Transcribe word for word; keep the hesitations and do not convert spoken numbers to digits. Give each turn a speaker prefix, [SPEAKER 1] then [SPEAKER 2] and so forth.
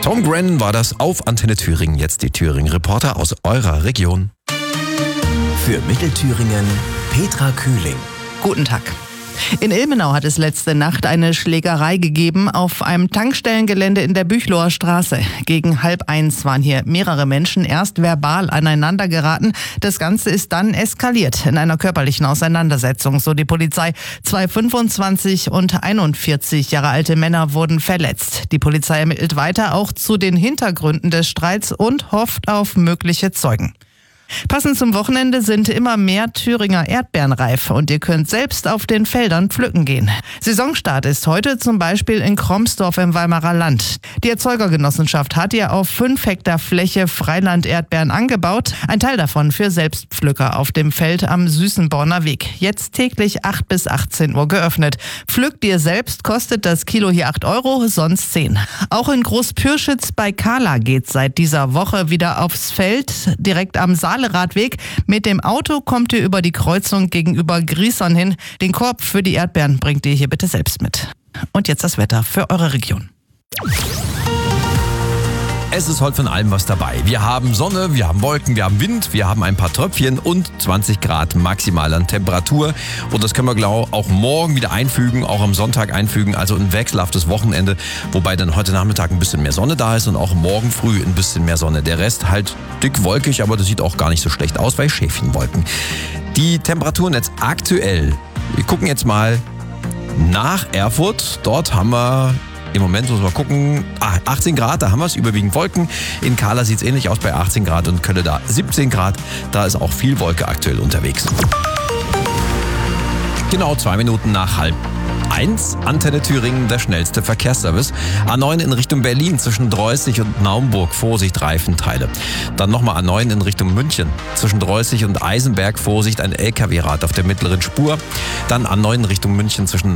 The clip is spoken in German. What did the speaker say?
[SPEAKER 1] Tom Grennan war das auf Antenne Thüringen. Jetzt die Thüringen-Reporter aus eurer Region.
[SPEAKER 2] Für Mittelthüringen Petra Kühling.
[SPEAKER 3] Guten Tag. In Ilmenau hat es letzte Nacht eine Schlägerei gegeben auf einem Tankstellengelände in der Büchloher Straße. Gegen halb eins waren hier mehrere Menschen erst verbal aneinander geraten. Das Ganze ist dann eskaliert in einer körperlichen Auseinandersetzung, so die Polizei. Zwei fünfundzwanzig und einundvierzig Jahre alte Männer wurden verletzt. Die Polizei ermittelt weiter auch zu den Hintergründen des Streits und hofft auf mögliche Zeugen. Passend zum Wochenende sind immer mehr Thüringer Erdbeeren reif und ihr könnt selbst auf den Feldern pflücken gehen. Saisonstart ist heute zum Beispiel in Kromsdorf im Weimarer Land. Die Erzeugergenossenschaft hat ihr auf fünf Hektar Fläche Freiland-Erdbeeren angebaut. Ein Teil davon für Selbstpflücker auf dem Feld am Süßenborner Weg. Jetzt täglich acht bis achtzehn Uhr geöffnet. Pflückt ihr selbst, kostet das Kilo hier acht Euro, sonst zehn. Auch in Großpürschitz bei Kahla geht seit dieser Woche wieder aufs Feld, direkt am Saal Radweg. Mit dem Auto kommt ihr über die Kreuzung gegenüber Griesern hin. Den Korb für die Erdbeeren bringt ihr hier bitte selbst mit. Und jetzt das Wetter für eure Region.
[SPEAKER 1] Es ist heute von allem was dabei. Wir haben Sonne, wir haben Wolken, wir haben Wind, wir haben ein paar Tröpfchen und zwanzig Grad maximal an Temperatur. Und das können wir, glaube ich, auch morgen wieder einfügen, auch am Sonntag einfügen. Also ein wechselhaftes Wochenende, wobei dann heute Nachmittag ein bisschen mehr Sonne da ist und auch morgen früh ein bisschen mehr Sonne. Der Rest halt dick wolkig, aber das sieht auch gar nicht so schlecht aus, weil Schäfchenwolken. Die Temperaturen jetzt aktuell, wir gucken jetzt mal nach Erfurt. Dort haben wir... Im Moment muss man gucken, ah, achtzehn Grad, da haben wir es, überwiegend Wolken. In Kahla sieht es ähnlich aus bei achtzehn Grad und Kölle da siebzehn Grad. Da ist auch viel Wolke aktuell unterwegs. Genau zwei Minuten nach halb eins, Antenne Thüringen, der schnellste Verkehrsservice. A neun in Richtung Berlin zwischen Dreußig und Naumburg, Vorsicht, Reifenteile. Dann nochmal A neun in Richtung München zwischen Dreußig und Eisenberg, Vorsicht, ein L K W-Rad auf der mittleren Spur. Dann A neun in Richtung München zwischen